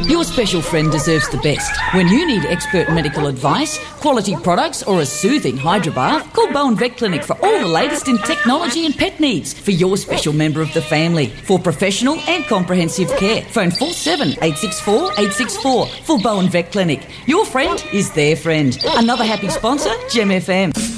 Your special friend deserves the best. When you need expert medical advice, quality products or a soothing hydrobath, call Bowen Vet Clinic for all the latest in technology and pet needs for your special member of the family. For professional and comprehensive care, phone 47 864 864 for Bowen Vet Clinic. Your friend is their friend. Another happy sponsor, Gem FM.